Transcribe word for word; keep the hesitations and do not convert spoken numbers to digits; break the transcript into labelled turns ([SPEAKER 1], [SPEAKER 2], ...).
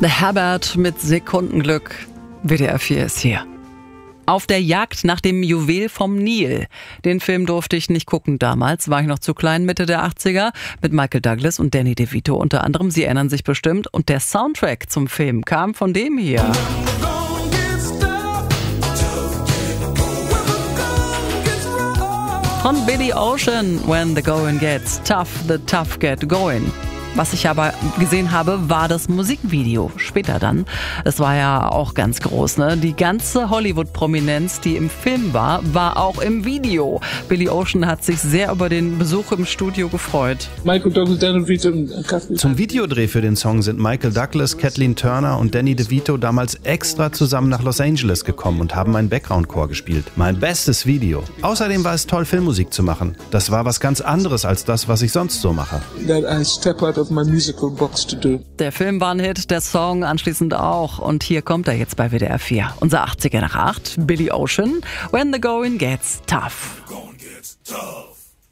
[SPEAKER 1] The Herbert mit Sekundenglück. W D R vier ist hier. Auf der Jagd nach dem Juwel vom Nil. Den Film durfte ich nicht gucken damals, war ich noch zu klein, Mitte der achtziger, mit Michael Douglas und Danny DeVito unter anderem. Sie erinnern sich bestimmt. Und der Soundtrack zum Film kam von dem hier. Von Billy Ocean, When the Going Gets Tough, the Tough Get Going. Was ich aber gesehen habe, war das Musikvideo. Später dann. Es war ja auch ganz groß, ne? Die ganze Hollywood-Prominenz, die im Film war, war auch im Video. Billy Ocean hat sich sehr über den Besuch im Studio gefreut.
[SPEAKER 2] Michael Douglas, Danny DeVito und Kathleen.
[SPEAKER 3] Zum Videodreh für den Song sind Michael Douglas, Kathleen Turner und Danny DeVito damals extra zusammen nach Los Angeles gekommen und haben einen Background-Chor gespielt. Mein bestes Video. Außerdem war es toll, Filmmusik zu machen. Das war was ganz anderes als das, was ich sonst so mache.
[SPEAKER 2] That I step out of my musical box to do.
[SPEAKER 1] Der Film war ein Hit, der Song anschließend auch. Und hier kommt er jetzt bei W D R vier. Unser achtziger nach acht, Billy Ocean, When the Going Gets Tough.
[SPEAKER 4] Going gets tough.